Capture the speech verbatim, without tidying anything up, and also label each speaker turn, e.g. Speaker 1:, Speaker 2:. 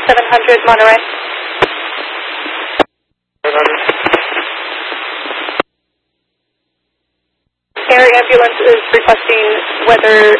Speaker 1: seven hundred Monterey. Air ambulance is requesting whether